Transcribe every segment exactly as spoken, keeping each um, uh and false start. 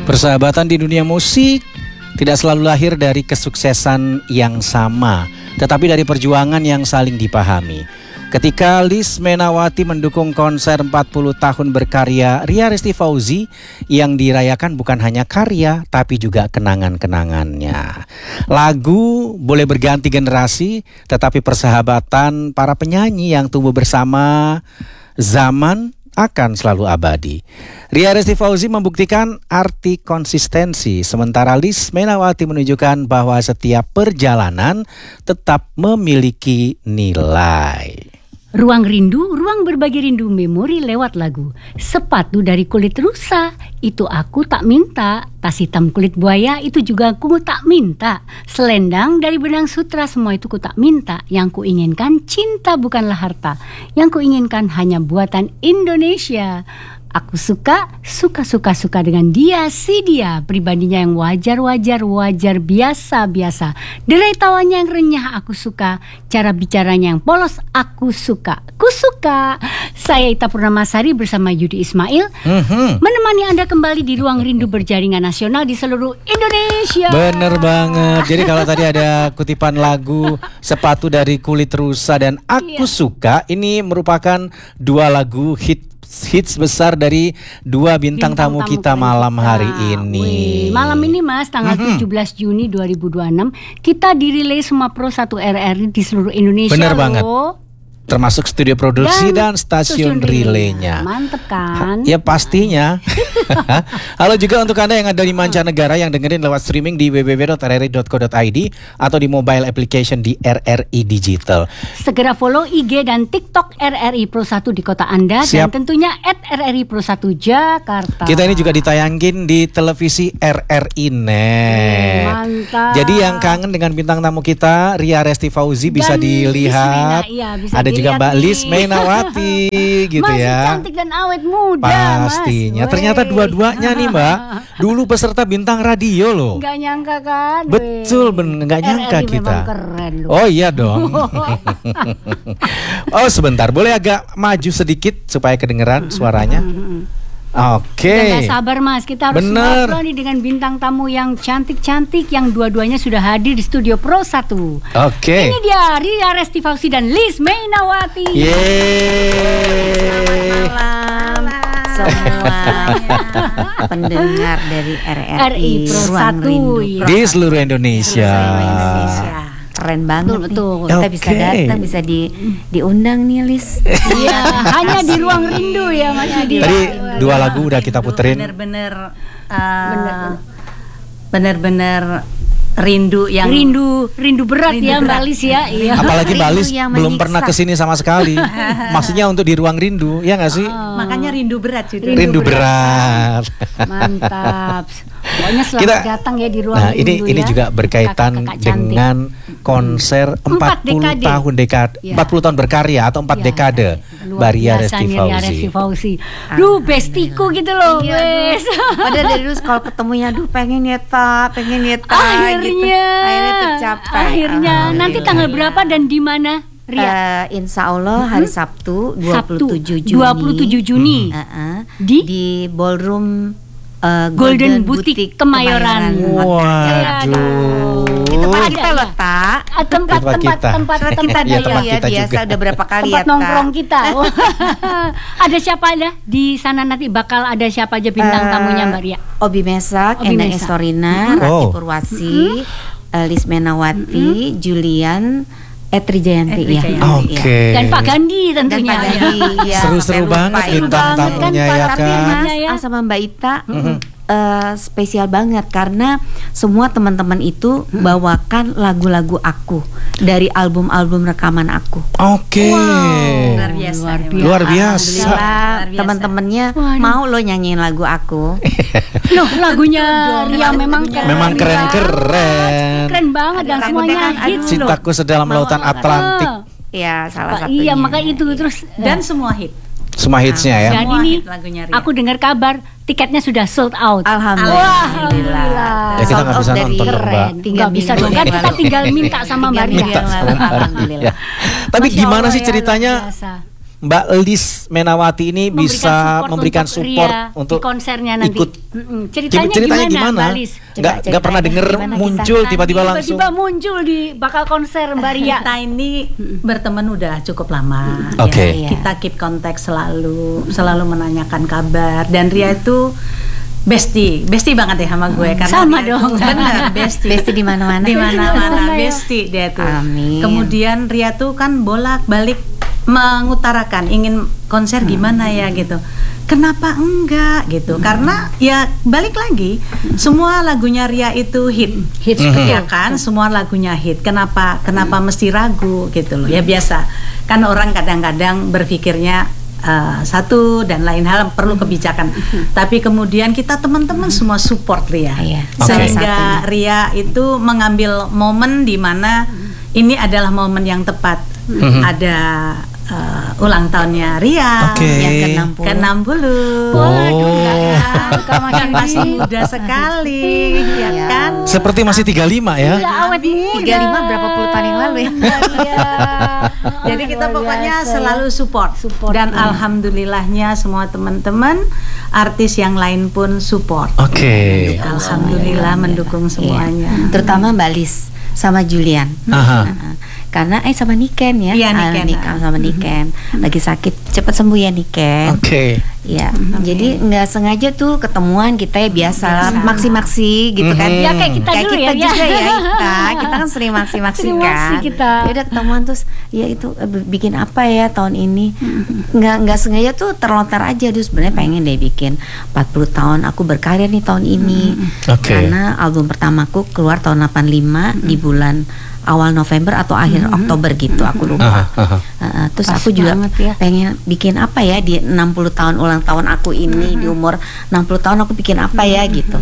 Persahabatan di dunia musik tidak selalu lahir dari kesuksesan yang sama, tetapi dari perjuangan yang saling dipahami. Ketika Liz Menawati mendukung konser empat puluh tahun berkarya Ria Resti Fauzi, yang dirayakan bukan hanya karya tapi juga kenangan-kenangannya. Lagu boleh berganti generasi, tetapi persahabatan para penyanyi yang tumbuh bersama zaman akan selalu abadi. Ria Resti Fauzi membuktikan arti konsistensi, sementara Liz Menawati menunjukkan bahwa setiap perjalanan tetap memiliki nilai. Ruang rindu, ruang berbagi rindu memori lewat lagu. Sepatu dari kulit rusa, itu aku tak minta. Tas hitam kulit buaya, itu juga aku tak minta. Selendang dari benang sutra, semua itu ku tak minta. Yang ku inginkan cinta bukanlah harta. Yang ku inginkan hanya buatan Indonesia. Aku suka, suka-suka-suka dengan dia, si dia. Pribadinya yang wajar-wajar, wajar biasa-biasa. Derai tawanya yang renyah, aku suka. Cara bicaranya yang polos, aku suka. Ku suka. Saya Ita Purnamasari bersama Yudi Ismail mm-hmm. menemani Anda kembali di Ruang Rindu Berjaringan Nasional di seluruh Indonesia. Bener banget. Jadi kalau tadi ada kutipan lagu Sepatu dari Kulit Rusa dan Aku yeah. Suka, ini merupakan dua lagu hit hits besar dari dua bintang, bintang tamu, tamu kita malam kita. hari ini. Wih, malam ini Mas, tanggal mm-hmm. tujuh belas Juni dua ribu dua puluh enam kita direlay semua Pro satu R R I di seluruh Indonesia. Bener loh. banget. Termasuk studio produksi dan, dan stasiun relaynya. Mantep kan? Ha, ya pastinya. Halo juga untuk Anda yang ada di mancanegara yang dengerin lewat streaming di w w w dot r r i dot co dot i d atau di mobile application di R R I Digital. Segera follow I G dan TikTok R R I Pro satu di kota Anda. Siap. Dan tentunya at R R I Pro satu Jakarta. Kita ini juga ditayangin di televisi R R I Net. Mantap. Jadi yang kangen dengan bintang tamu kita Ria Resti Fauzi dan bisa dilihat. Iya, bisa ada juga Mbak Liz Menawati gitu masih ya. Masih cantik dan awet muda. Pastinya. Mas. Ternyata dua-duanya nih Mbak dulu peserta bintang radio loh. Gak nyangka kan? Betul, ben gak nyangka R R I kita. Keren loh. Oh iya dong. Oh sebentar, boleh agak maju sedikit supaya kedengeran suaranya. Oke. Okay. Kita gak sabar Mas, kita harus ngobrol nih dengan bintang tamu yang cantik-cantik yang dua-duanya sudah hadir di studio Pro satu. Oke. Okay. Ini dia Ria Resti Fauzi dan Liz Menawati. Yeay. Selamat malam semua pendengar dari R R I Pro satu di seluruh Indonesia. Seluruh Indonesia. Keren banget, betul, betul. Kita okay. bisa datang, bisa di diundang nih Liz. Iya, hanya di Ruang Rindu ya Mas Yudi. Tadi dua lagu udah kita puterin. Bener-bener, uh, bener-bener rindu yang rindu rindu berat rindu ya berat. Mbak Liz ya. Iya. Apalagi Mbak Liz belum pernah kesini sama sekali. Maksudnya untuk di Ruang Rindu, ya nggak sih? Oh. Makanya rindu berat juga. Rindu, rindu berat. berat. Mantap. Pokoknya selamat kita, datang ya di Ruang nah, Rindu. Ini ya. ini juga berkaitan Kakak dengan konser empat puluh tahun dekade, ya. empat puluh tahun berkarya atau empat ya. dekade Mbak Ria Resti Fauzi. Fauzi. Duh, bestiku gitu loh, iya, padahal dari dulu kalau ketemunya, duh pengen ya ta, pengen ya ta. Akhirnya, gitu. Akhirnya tercapai. Akhirnya, nanti tanggal berapa dan di mana? Ria? Uh, insya Allah hari Sabtu dua puluh tujuh Juni. dua puluh tujuh Juni. Hmm. Uh-uh. Di di Ballroom uh, Golden, Golden Boutique Kemayoran. Waduh. Itu tempat kita loh, Tak. Tempat tempat kita. tempat tempat kita ya, tempat ya, kita biasa juga. udah berapa kali tempat ya, nongkrong kita. Ada siapa ada di sana nanti bakal ada siapa aja bintang uh, tamunya Mbak Ria? Obi Mesak, Obi Endang Mesak. Estorina, mm-hmm. Rati oh. Purwasi, mm-hmm. Liz Menawati, mm-hmm. Julian, Etri Jayanti ya. Oke. Okay. Dan Pak Gandhi tentunya. Dan Pak Gandhi, ya. Seru-seru banget bintang tamunya ya kan. Mas, ya. sama Mbak Ita. Mm-hmm. Uh, spesial banget karena semua teman-teman itu hmm. bawakan lagu-lagu aku dari album-album rekaman aku. Oke. Okay. Wow. Luar biasa. Luar biasa. Luar biasa. Teman-temannya mau lo nyanyiin lagu aku. Loh, lagunya Ria memang keren. Memang keren-keren. Keren banget dan semuanya hits loh. Cintaku Sedalam Lautan Atlantik. Iya, salah satunya. Iya, maka itu terus dan semua hit. Semua hitsnya ya. Jadi nih aku dengar kabar tiketnya sudah sold out. Alhamdulillah. Alhamdulillah. Ya kita nggak bisa nonton dong Mbak. Nggak bisa dong kan kita tinggal minta sama Mbak Ria. Alhamdulillah. Tapi gimana sih ceritanya Mbak Lis Menawati ini Memberikan bisa support memberikan untuk support Ria untuk di konsernya nanti. ikut. Mm-mm. Ceritanya, Ceritanya gimana, gimana? Mbak Lis? Nggak nggak pernah denger gimana kita? muncul tiba-tiba Nanti langsung. Tiba-tiba muncul di bakal konser Mbak Ria. Kita ini berteman udah cukup lama. Oke. Ya, kita keep kontak selalu, selalu menanyakan kabar. Dan Ria itu bestie, bestie banget ya sama gue karena Sama dia dong. itu benar bestie. Bestie di mana-mana. Di Mana mana-mana ya? bestie dia tuh. Amin. Kemudian Ria tuh kan bolak-balik mengutarakan ingin konser gimana ya gitu. Kenapa enggak gitu? Karena ya balik lagi semua lagunya Ria itu hit. Hits, Mhm. Ya kan, semua lagunya hit. Kenapa kenapa mesti ragu gitu loh. Ya biasa. Kan orang kadang-kadang berpikirnya uh, satu dan lain hal perlu kebijakan. Tapi kemudian kita teman-teman semua support Ria. Iya, salah Sehingga Ria itu mengambil momen di mana ini adalah momen yang tepat. Mhm. Ada uh, ulang tahunnya Ria Oke. Yang ke enam puluh. ke enam puluh. Waduh, nggak Oh. nyangka makin Kan masih ini. muda sekali, ya Iya. kan? Seperti masih tiga puluh lima ya. Iya, awet muda. tiga puluh lima berapa puluh tahun yang lalu ya? Iya. Jadi kita Luar pokoknya biasa, selalu ya. support, Support, dan iya. alhamdulillahnya semua teman-teman artis yang lain pun support. Oke. Alhamdulillah mendukung semuanya. Iya. Terutama Mbak Lis sama Julian. Aha. Nah, karena eh sama Niken ya. Iya, Ah, Niken. Niken sama Niken. Lagi sakit, cepat sembuh ya Niken. Oke. Iya. Jadi nggak sengaja tuh ketemuan kita ya biasa Biasa. maksi-maksi gitu kan. Mhm. Ya, kayak kita Kayak dulu kita ya, ya. juga ya kita. Kita kan sering maksi-maksi Sering maksi kan. kita. Ya udah ketemuan terus ya itu eh, bikin apa ya tahun ini. Nggak nggak sengaja tuh terlontar aja terus sebenarnya pengen deh bikin empat puluh tahun aku berkarir nih tahun ini. Oke. Karena album pertamaku keluar tahun delapan puluh lima di bulan awal November atau akhir Oktober gitu, aku lupa. Aha, aha. Uh, uh, terus Pas aku juga banget ya. pengen bikin apa ya di enam puluh tahun ulang tahun aku ini, di umur enam puluh tahun aku bikin apa ya gitu.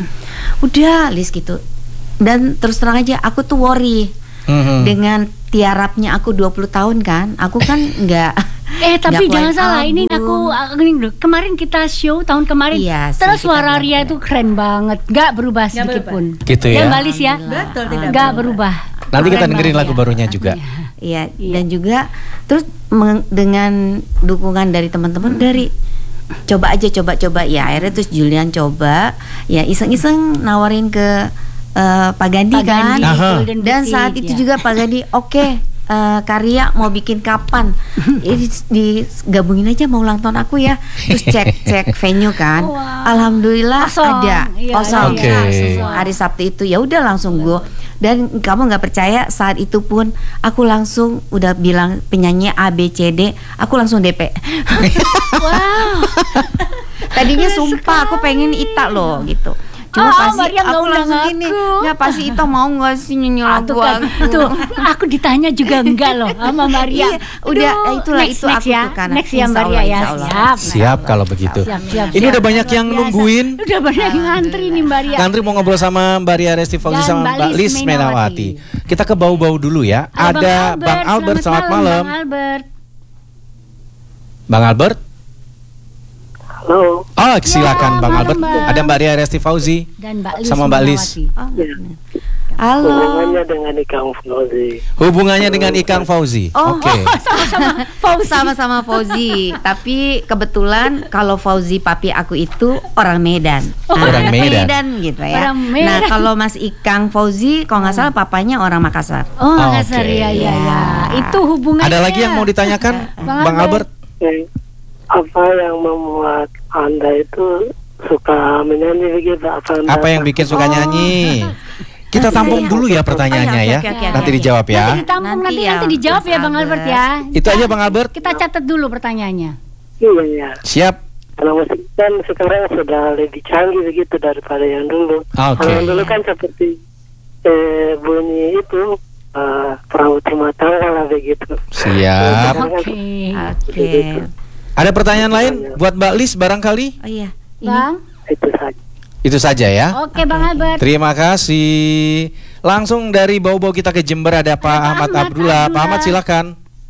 Udah list gitu. Dan terus terang aja aku tuh worry Mhm. dengan tiarapnya aku dua puluh tahun kan. Aku kan nggak Eh tapi nggak jangan keluarin salah, ini album. aku aku gini dulu. Kemarin kita show tahun kemarin, Iya sih, terus kita suara nggak Ria berubah. itu keren banget, nggak berubah Nggak sedikit berubah. pun. Gitu ya. Mbak Lis ya, Betul, tidak nggak berubah. berubah. Nanti kita Keren dengerin banget lagu ya. barunya juga. Iya, Iya. dan juga terus meng- dengan dukungan dari teman-teman dari coba aja coba-coba ya akhirnya terus Julian coba ya iseng-iseng nawarin ke eh, Pak Gandhi Pak kan. Gandhi, Aha. Golden Dan Boutique, saat itu ya. juga Pak Gandhi oke eh, Karya mau bikin kapan? Ini digabungin aja mau ulang tahun aku ya. Terus cek cek venue kan. Wow. Alhamdulillah Kosong. ada Iya, kosong. iya, Oke. Langsung hari Sabtu itu ya udah langsung gue. Dan kamu nggak percaya saat itu pun aku langsung udah bilang penyanyi A B C D, aku langsung D P. Wow. Tadinya sumpah aku pengen Ita loh gitu. Ah, Cuma pasti Maria nggak aku undang langsung gini, aku. nggak pasti Ita mau nggak sih nyanyi Ah, lagu tuh kan, aku. tuh aku ditanya juga enggak loh sama Maria. Iya, udah, Aduh, itulah, next, itu next aku ya. tuh kan. Next ya Insya Maria Allah, ya. insya Allah. Siap. Siap kalau begitu. Siap, siap, Ini siap. udah banyak yang Biasa. nungguin. Udah banyak yang ngantri nih Mbak Ria. Ngantri mau ngobrol sama Mbak Ria Resti Fauzi Dan sama Mbak Mbak Lis Lis Menawati. Menawati. Kita ke bau-bau dulu ya. Ada Bang Albert, selamat malam. Bang Albert. Bang Albert. Halo, Oh, silakan Ya, Bang malam, Albert. Bang. Ada Mbak Ria Resti Fauzi Dan Mbak Lis sama Mbak Lis. Menawati. Oh, Ya. halo. hubungannya dengan Ikang Fauzi. Hubungannya dengan Ikang Fauzi. Oh. Oke. Sama-sama Fauzi. Sama-sama Fauzi. Tapi kebetulan kalau Fauzi papi aku itu orang Medan. Nah, Orang anak Medan. gitu ya. Orang Medan. Nah, kalau Mas Ikang Fauzi kalau nggak salah papanya orang Makassar. Oh, Makassar Oke. ya, ya, ya. Itu hubungannya. Ada lagi yang mau ditanyakan Bang Bang Albert? Eh, apa yang membuat Anda itu suka menyanyi begitu? Apa, anda Apa yang bikin suka Oh. nyanyi? Kita tampung dulu ya pertanyaannya Oh, ya. iya, oke, oke, oke, Nanti oke. dijawab ya. Nanti ditampung, Nanti nanti, ya, nanti dijawab Mas ya Bang Albert ya. Itu aja Bang Albert. Kita catat dulu pertanyaannya. Iya, ya. Siap. Kalau musik kan sekarang sudah lebih canggih begitu daripada yang dulu. Oke. Kalau yang dulu kan seperti eh, bunyi itu eh, perahu rumah tangga lah begitu. Siap. Oke. Oke. Ada pertanyaan lain buat Mbak Lis barangkali? Oh iya. Ini Bang. Itu saja. Itu saja ya. Oke Bang Albert. Terima kasih. Langsung dari bau-bau kita ke Jember ada Pak Pak Ahmad Ahmad Abdullah. Pak Abdullah. Ahmad silakan.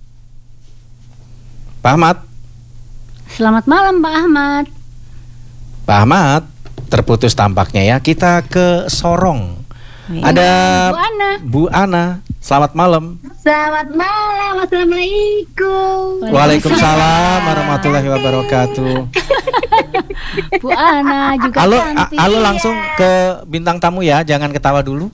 Pak Ahmad. Selamat malam Pak Ahmad. Pak Ahmad terputus tampaknya ya. Kita ke Sorong. Ada Bu Ana. Bu Ana. Selamat malam. Selamat malam, assalamualaikum. Waalaikumsalam warahmatullahi wabarakatuh. Bu Ana juga Halo, cantik. halo langsung ke bintang tamu ya, jangan ketawa dulu.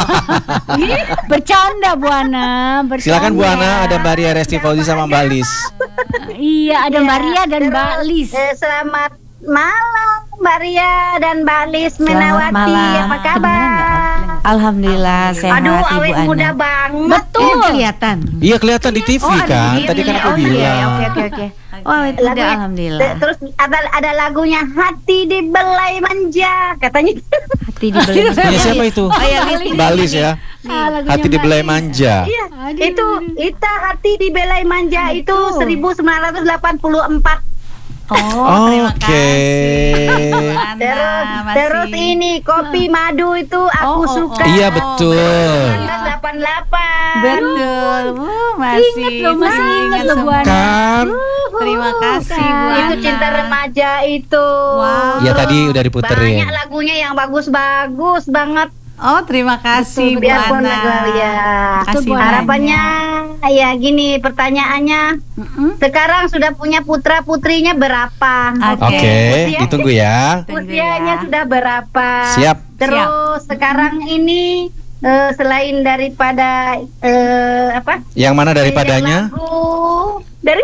Bercanda Bu Ana. Bercanda. Silakan Bu Ana, ada Mbak Ria Resti Fauzi sama Mbak Lis. Iya, ada Mbak Ria dan Mbak Lis. Eh, selamat malam Mbak Ria dan Mbak Lis Selamat Menawati. malam. Apa kabar? Alhamdulillah sehat Aduh, Ibu awet Ana. muda banget. Betul. Ini kelihatan. Iya kelihatan di T V kan, iya, tadi kan iya. aku Oh, iya, bilang. Oke oke oke. Oh, awet muda Lagunya- alhamdulillah. Terus ada ada lagunya Hati Dibelai Manja katanya. Hati dibeli. Punya siapa itu? Oh ya, Lis. Mbak Lis ya. Ah, lagunya Hati Mbak dibelai Lis. manja. Iya, Aduh. itu Ita Hati Dibelai Manja itu seribu sembilan ratus delapan puluh empat. Oh, terima Oke. kasih. Bu Ana, Terus masih. terus ini kopi madu itu aku Oh, oh, suka. oh. Iya betul. seribu sembilan ratus delapan puluh delapan. Betul. Uh, masih Ingat loh, masih ingat loh, Bu semua. Ana. Kan? Terima kasih Bu Ana. Itu cinta remaja itu. Wow. Iya tadi udah diputerin. Banyak lagunya yang bagus-bagus banget. Oh, terima kasih Bu Biarpun Ana. lagu ya. Kasih Bu Ana. Harapannya ya gini pertanyaannya. Sekarang sudah punya putra putrinya berapa? Oke. Oke, Usia- ditunggu ya. Tunggu Usianya ya. sudah berapa? Siap. Terus sekarang ini eh, selain daripada eh, apa? Yang mana daripadanya? Lagu dari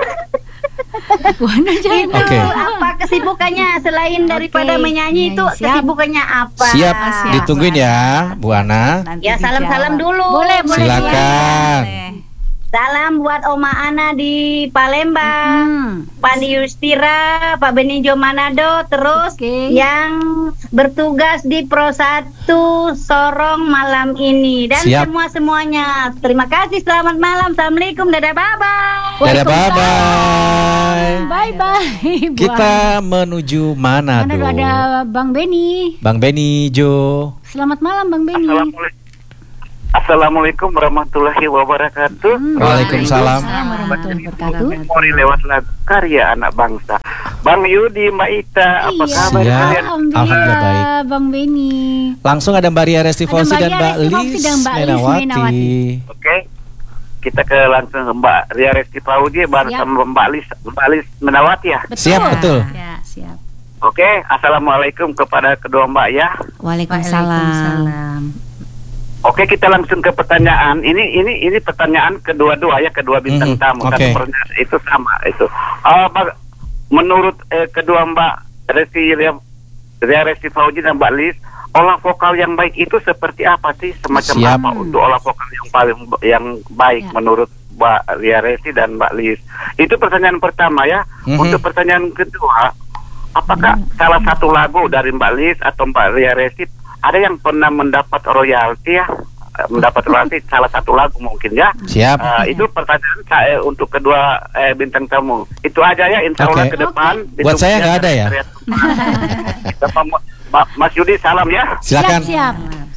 Bu Ana jangan. itu Oke. apa kesibukannya selain daripada Oke. menyanyi itu Siap. kesibukannya apa? Siap, Siap. ditungguin ya, Bu Ana. Nanti Ya salam-salam dijawab. dulu. Boleh, boleh. Silakan. Boleh. Salam buat Oma Ana di Palembang, Pandi Yustira, Pak Benijo Manado, terus Oke. yang bertugas di Pro satu Sorong malam ini dan Siap. semua semuanya. Terima kasih, selamat malam, assalamualaikum, dadah, bye bye. Dadah, bye-bye. Bye bye. Bu Kita menuju Ana. Manado. Mana ada Bang Beni. Bang Beni Jo. Selamat malam Bang Beni. Assalamualaikum. Assalamualaikum warahmatullahi wabarakatuh. Waalaikumsalam. Warahmatullahi wabarakatuh. Memori lewat lagu karya anak bangsa. Bang Yudi, Mbak Ita, apa Iya, kabar Siap. kalian? Alhamdulillah, Alhamdulillah baik. Bang Beni. Langsung ada Mbak Ria Resti Ada Fauzi Mbak dan Ria Mbak Resti Fauzi Lis dan Mbak Lis Menawati. Menawati. Oke. Kita ke langsung ke Mbak Ria Resti Fauzi bersama Mbak Lis, Mbak Lis Menawati ya. Siap, betul. Ya, siap. Oke, assalamualaikum kepada kedua Mbak ya. Waalaikumsalam. Waalaikumsalam. Oke, kita langsung ke pertanyaan. Ini ini ini pertanyaan kedua-dua ya, kedua bintang Mhm, tamu. oke. Satu pertanyaan itu sama itu. Uh, bag- menurut eh, kedua Mbak Resti Ria, Ria Resti Fauzi dan Mbak Lis, olah vokal yang baik itu seperti apa sih? Semacam Siap. apa untuk olah vokal yang paling yang baik Ya. menurut Mbak Ria Resti dan Mbak Lis? Itu pertanyaan pertama ya. Mhm. Untuk pertanyaan kedua, apakah salah satu lagu dari Mbak Lis atau Mbak Ria Resti ada yang pernah mendapat royalti ya, Eh, mendapat royalti salah satu lagu mungkin ya. Siap. Eh, itu pertanyaan saya untuk kedua eh, bintang tamu. Itu aja ya, insya Allah Oke. ke depan. Buat saya nggak ada ya? Kita pem- Ma- Mas Yudi salam ya. Silakan. Siap.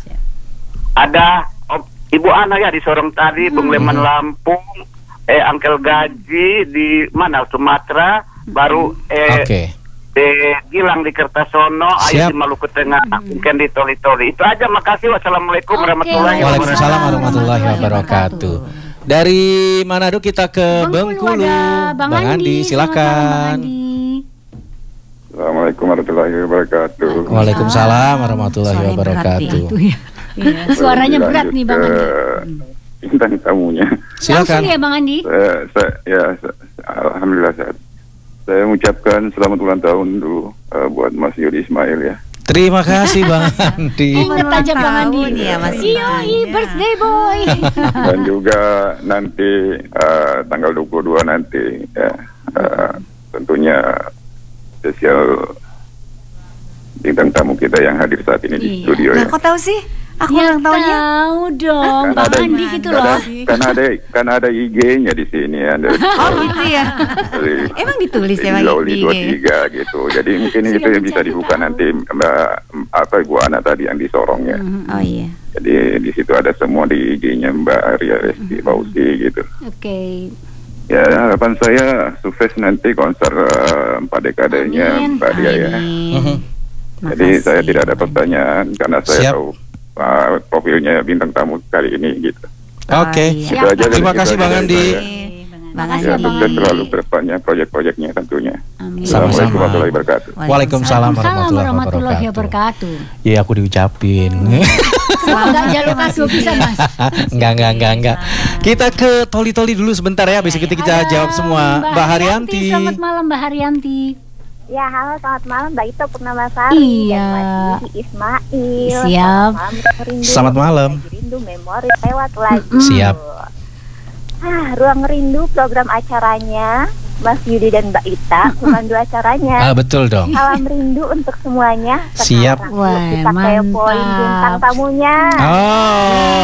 Ada Om- Ibu Ana ya di Sorong tadi, Bung Leman Lampung, eh Angkel Gaji di mana Sumatera, baru eh Oke. di Gilang di Kertasono, Siap. Ayu di Maluku Tengah, mungkin di Toli-Toli. Itu aja, makasih. Wassalamualaikum Oke, warahmatullahi wabarakatuh. Waalaikumsalam warahmatullahi wabarakatuh. Dari Manado kita ke Bengkulu. ada Bang, Andi. Selamat malam, Bang silakan. Andi. Assalamualaikum warahmatullahi wabarakatuh. Waalaikumsalam warahmatullahi Suaranya berat wabarakatuh. Itu ya. Suaranya Lanjut berat nih Bang ke Andi. Bintang tamunya. Langsung Silakan. ya Bang Andi. Saya, saya, ya, saya, alhamdulillah sehat. Saya mengucapkan selamat ulang tahun dulu eh, buat Mas Yudi Ismail ya. Terima kasih Bang Andi. Ingat aja Bang Andi. tahun ya, Mas Iya, Ismail. birthday boy. Dan juga nanti eh, tanggal dua puluh dua nanti ya, eh, tentunya spesial bintang tamu kita yang hadir saat ini di Iya. studio Nah, ya. kok tahu sih? Aku Ya ulang tahunnya. tahu dong, Kan Bang ada- Andi gitu kan loh. ada- Kan ada kan ada I G-nya di sini ya. Dari, Oh gitu ya. dari- Emang ditulis ya Jadi Bang Loli di I dua G? puluh tiga gitu. Jadi mungkin Sudah itu yang bisa mencari dibuka tahu. nanti Mbak apa Ibu Ana tadi yang di Sorong ya. Oh iya. Jadi di situ ada semua di I G-nya Mbak Ria Resti Fauzi gitu. Oke. Ya harapan saya sukses nanti konser eh, empat dekadenya Amin. Mbak Ria ya. Amin. Mhm. Jadi Makasih. saya tidak ada pertanyaan karena saya Siap. tahu uh, profilnya bintang tamu kali ini gitu. Oke. iya. Itu aja dari- Terima itu kasih aja Bang dari Andi. saya. Makasih Ya, Bang sukses Andi. selalu ke depannya proyek-proyeknya tentunya. Amin. Sama-sama. Assalamualaikum warahmatullahi wabarakatuh. Waalaikumsalam Salam warahmatullahi warahmatullahi wabarakatuh. wabarakatuh. Iya, aku diucapin. Enggak jalur kasu bisa Mas. Enggak, enggak, enggak, enggak. Kita ke Toli-Toli dulu sebentar ya, habis itu kita Ada jawab semua. Mbak Haryanti. Selamat malam Mbak Haryanti. Ya, halo, selamat malam Mbak Ito Purnamasari Iya. dan Mas Didi Ismail. Siap. Selamat malam, Rindu. Selamat malam. Lagi Rindu memori lewat lagi. Siap. Ah, Ruang Rindu program acaranya Mas Yudi dan Mbak Ita, pemandu acaranya. Ah, betul dong. Salam rindu untuk semuanya. Siap. Sekarang Wah, kita kepoin mantap. bintang tamunya. Oh,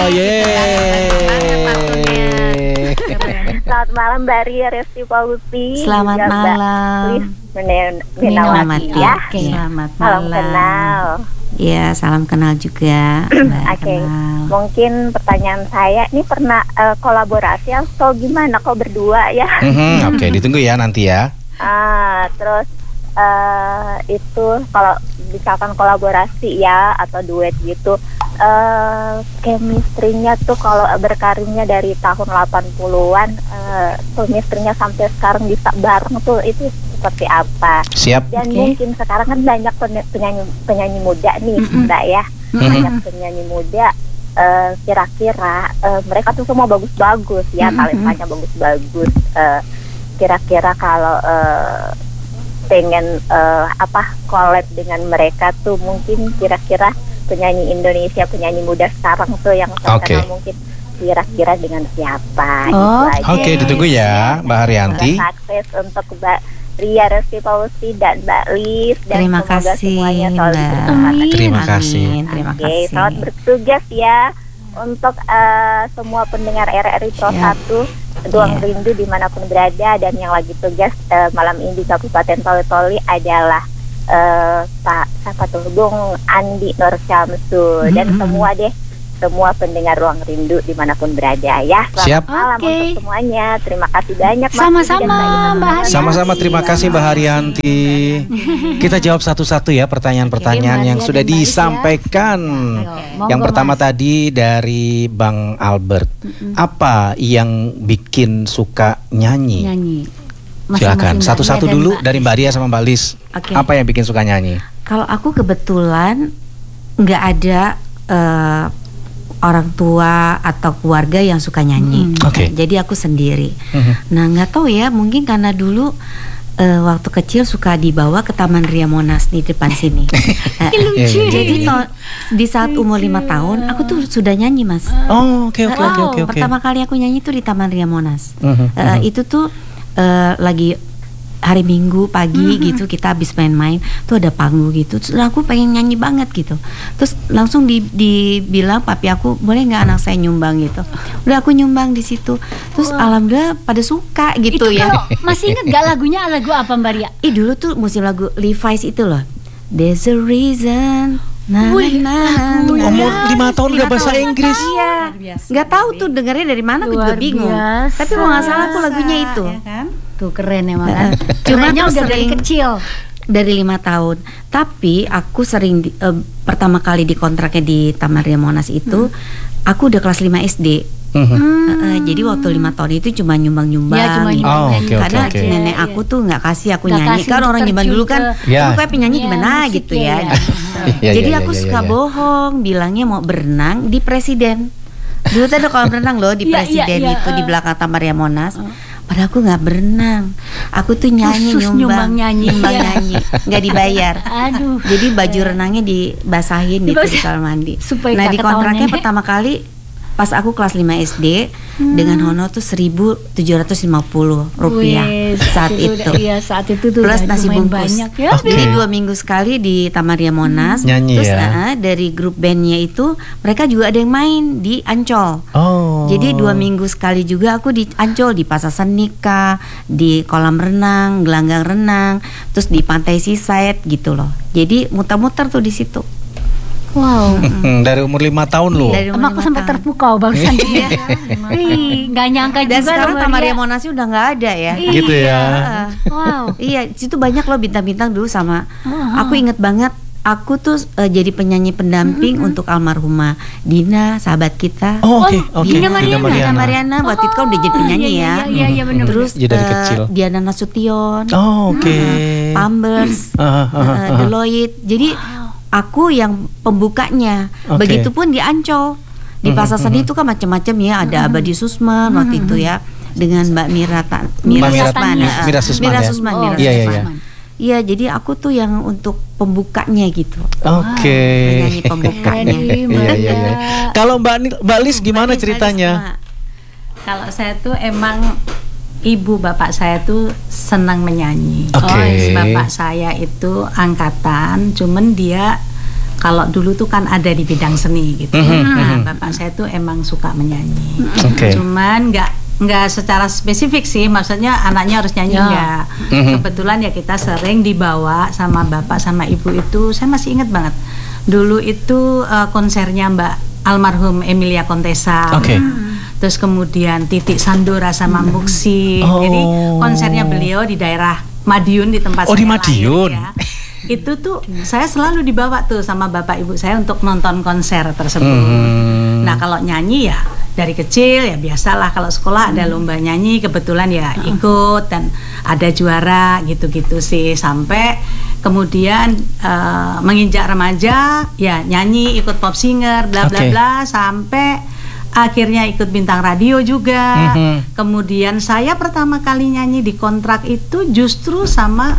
yeay. Selamat malam Mbak Ria Resti Pausi. Selamat juga Mbak malam. Lis Men- Minawati. Menawati ya. Oke. Selamat Salam malam. kenal. Ya, salam kenal juga. Mbak Oke, kenal. mungkin pertanyaan saya ini pernah eh, kolaborasi atau gimana kok berdua ya? Mhm, Oke, ditunggu ya nanti ya. Ah, terus eh itu kalau misalkan kolaborasi ya atau duet gitu, eh chemistry-nya tuh kalau berkarirnya dari tahun delapan puluhan, eh chemistry-nya sampai sekarang bisa bareng tuh itu seperti apa? Siap. Dan Oke. mungkin sekarang kan banyak pen- penyanyi penyanyi muda nih, Mbak ya. Banyak penyanyi muda, eh, kira-kira eh, mereka tuh semua bagus-bagus ya, talentanya bagus-bagus. Eh, kira-kira kalau eh, pengen eh, apa collab dengan mereka tuh mungkin kira-kira penyanyi Indonesia, penyanyi muda sekarang tuh yang terkenal Oke. mungkin kira-kira dengan siapa? Oh, Itu aja. Oke, ditunggu ya, Mbak Haryanti. Sukses untuk Mbak Ria Resti Pausi dan Mbak Lis dan Terima semoga kasih, semuanya selalu Mbak. bersemangat. Amin. Terima kasih. Amin. Terima Oke, kasih. selamat bertugas ya untuk eh, semua pendengar R R I Pro Siap. satu Ruang Iya. Rindu dimanapun berada, dan yang lagi tugas eh, malam ini di Kabupaten Toli-Toli adalah eh, Pak siapa tuh Bung Andi Nur Syamsul dan semua deh semua pendengar Ruang Rindu dimanapun berada ya. Selamat Siap. malam Oke. untuk semuanya. Terima kasih banyak Mas Sama-sama, Yudi dan Mbak Ita. Mbak Haryanti. Sama-sama, terima kasih Mbak Haryanti. Kita jawab satu-satu ya pertanyaan-pertanyaan Oke, yang Mbak sudah Ria dan Mbak Lis ya. disampaikan. Monggo, Yang pertama Mas. tadi dari Bang Albert. Apa yang bikin suka nyanyi? Nyanyi. Silakan, Masing-masing Mbak satu-satu Ria dan dulu Mbak dari Mbak Ria sama Mbak Lis. Oke. Apa yang bikin suka nyanyi? Kalau aku kebetulan nggak ada eh, orang tua atau keluarga yang suka nyanyi. Oke. Jadi aku sendiri. Mhm. Nah, nggak tahu ya, mungkin karena dulu eh, waktu kecil suka dibawa ke Taman Ria Monas di depan sini. Eh, Iya, iya, iya. Jadi to- di saat umur lima tahun aku tuh sudah nyanyi, Mas. Oh, oke oke Wow, oke oke oke. Pertama kali aku nyanyi tuh di Taman Ria Monas. Mhm, Eh, mhm. Itu tuh eh, lagi hari Minggu pagi gitu, kita habis main-main tuh ada panggung gitu. Terus aku pengen nyanyi banget gitu. Terus langsung di, dibilang papi aku, boleh nggak anak saya nyumbang gitu. Udah aku nyumbang di situ. Terus alhamdulillah pada suka gitu Itu ya. kalau masih inget gak lagunya, lagu apa Mbak Ria? Ih, dulu tuh musim lagu Levi's itu loh. There's a reason. Nah, Wih, nah, lagunya. Umur lima tahun udah Lima bahasa tahun. Inggris. Iya. Nggak tahu tuh dengarnya dari mana, aku juga Luar bingung. biasa. Tapi kalau nggak salah aku lagunya itu. Ya kan? Tuh keren emang kan. Cuma Kerennya tuh udah dari sering- kecil. Dari lima tahun. Tapi aku sering di- eh, pertama kali dikontraknya di Taman Ria Monas itu, aku udah kelas lima S D. Mhm. Eh, eh, jadi waktu lima tahun itu cuma nyumbang-nyumbang. Ya, cuma gitu. nyumbang Oh, nyanyi. oke, oke, Karena oke. nenek Iya, aku tuh nggak kasih aku Nggak nyanyi. kasih Kan untuk orang zaman terjun dulu kan, ke- Ya. kamu kayak penyanyi Ya, gimana musik gitu ya, ya. ya. Iya, Jadi iya, aku iya, suka iya. bohong, bilangnya mau berenang di Presiden. Dulu tuh ada kolam renang loh di Iya, Presiden iya, iya, itu di eh. belakang Taman Ria Monas. Padahal aku nggak berenang, aku tuh nyanyi Khusus nyumbang, nyumbang nyanyi. nyumbang Iya. nyanyi, nggak dibayar. Aduh. Jadi baju renangnya dibasahin gitu Dibasah- di kamar mandi. Supaya Nah, nggak di ketahuan kontraknya nenek. pertama kali pas aku kelas lima S D dengan honor tuh seribu tujuh ratus lima puluh rupiah Wih, saat itu. udah- Iya, saat itu tuh Plus udah nasi lumayan bungkus. banyak ya. Oke. Jadi dua minggu sekali di Taman Ria Monas. Nyanyi Terus ya. nah, dari grup bandnya itu mereka juga ada yang main di Ancol. Oh. Jadi dua minggu sekali juga aku di Ancol, di Pasar Senika, di kolam renang, gelanggang renang, terus di Pantai Seaside gitu loh. Jadi muter-muter tuh di situ. Wow. Hmm, dari umur lima tahun loh. Dari umur Emang aku lima sampai tahun. terpukau barusan gitu ya. Ih, nggak nyangka Dan juga sekarang loh, Taman Ria. Ria Monas udah nggak ada ya. Gitu ya. Heeh. Wow. Iya, situ banyak loh bintang-bintang dulu sama. Oh, Aku inget banget aku tuh uh, jadi penyanyi pendamping mm-hmm. untuk almarhumah Dina, sahabat kita. Oh, oke, okay, oke. Okay. Dina Mariana. Dina Mariana, Mariana waktu itu kan udah jadi penyanyi iya, ya. Iya, iya, benar. Terus ya, dari kecil. Uh, Diana Nasution. Oh, oke. Okay. Uh, Pampers, uh, uh, uh, uh, Deloitte. Jadi aku yang pembukanya. Okay. Begitupun di Ancol. Di Pasar Seni itu kan macam-macam ya. Ada Abadi Susman waktu itu ya. Dengan Mbak Mira Ta- Mira, Mira Susman, Mira, Mira Susman, Mira ya? Susman, Oh, Mira iya, Susman. iya, Iya, jadi aku tuh yang untuk pembukanya gitu. Oke. Okay. Penyanyi pembukanya. Iya, iya, iya. Kalau Mbak Mbak Lis gimana Mbak Lis, ceritanya? Kalau saya tuh emang ibu bapak saya tuh senang menyanyi. Oke. Okay. Bapak saya itu angkatan, cuman dia kalau dulu tuh kan ada di bidang seni gitu. Mm-hmm. Nah, bapak saya tuh emang suka menyanyi. Okay. Cuman nggak nggak secara spesifik sih, maksudnya anaknya harus nyanyi Ya. nggak. Mm-hmm. Kebetulan ya kita sering dibawa sama bapak sama ibu itu, saya masih ingat banget. Dulu itu uh, konsernya Mbak almarhum Emilia Contessa. Oke. Okay. Terus kemudian Titik Sandora sama Muksi. Oh. Jadi konsernya beliau di daerah Madiun di tempat Oh, saya di Madiun. lahir, ya. Itu tuh saya selalu dibawa tuh sama bapak ibu saya untuk nonton konser tersebut. Hmm. Nah kalau nyanyi ya dari kecil ya biasalah, kalau sekolah ada lomba nyanyi kebetulan ya ikut dan ada juara gitu-gitu sih, sampai kemudian uh, menginjak remaja ya nyanyi, ikut pop singer bla bla Okay. bla, sampai akhirnya ikut bintang radio juga. Mhm. Kemudian saya pertama kali nyanyi di kontrak itu justru sama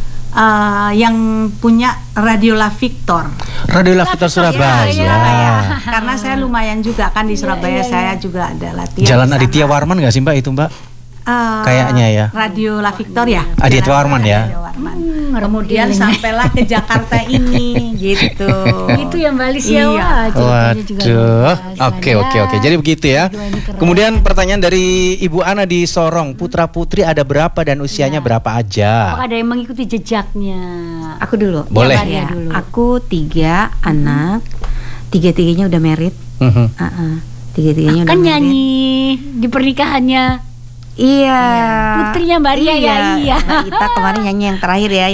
uh, yang punya Radio La Victor. Radio La Victor Surabaya. Surabaya. Karena saya lumayan juga kan di Surabaya, saya juga ada latihan. Jalan di sana. Aditya Warman nggak sih Mbak itu Mbak? Uh, Kayaknya ya. Radio La Victor ya. Aditya Warman ya. Aditya Warman. Kemudian sampailah ke Jakarta ini gitu. Itu yang Mbak Lis ya. Iya. Wah, ceritanya juga Waduh. luar biasa. Oke oke oke. Jadi begitu ya. Aduh, ini keren. Kemudian pertanyaan dari Ibu Ana di Sorong, putra putri ada berapa dan usianya Ya. berapa aja? Oh, ada yang mengikuti jejaknya. Aku dulu. Boleh. Ya, Maria Ya, dulu. aku tiga anak, tiga-tiganya udah married. Mhm. Uh-uh. Tiga-tiganya udah Kan married. nyanyi di pernikahannya Iya. putrinya Mbak Ria ya, iya. Mbak Ita kemarin nyanyi yang terakhir ya.